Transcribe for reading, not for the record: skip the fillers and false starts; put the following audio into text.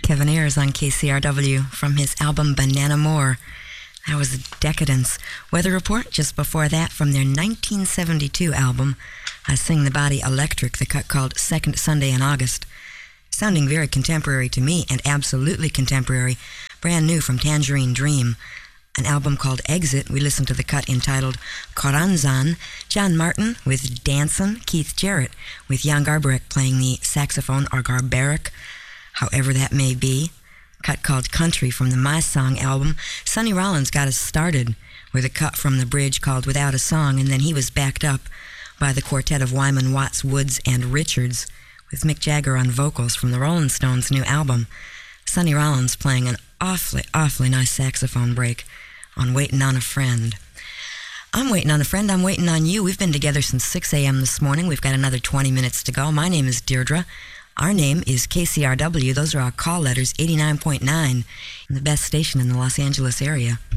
Kevin Ayers on KCRW from his album Banana More. That was Decadence. Weather Report just before that from their 1972 album, I Sing the Body Electric, the cut called Second Sunday in August. Sounding very contemporary to me, and absolutely contemporary, brand new from Tangerine Dream. An album called Exit, we listened to the cut entitled Coranzan, John Martin with Dancin', Keith Jarrett with Jan Garbarek playing the saxophone, or Garbarek, however that may be. Cut called Country from the My Song album. Sonny Rollins got us started with a cut from the bridge called Without a Song, and then he was backed up by the quartet of Wyman, Watts, Woods, and Richards with Mick Jagger on vocals from the Rolling Stones' new album. Sonny Rollins playing an awfully nice saxophone break on Waiting on a Friend. I'm waiting on a friend. I'm waiting on you. We've been together since 6 a.m. this morning. We've got another 20 minutes to go. My name is Deirdre. Our name is KCRW. Those are our call letters, 89.9, the best station in the Los Angeles area.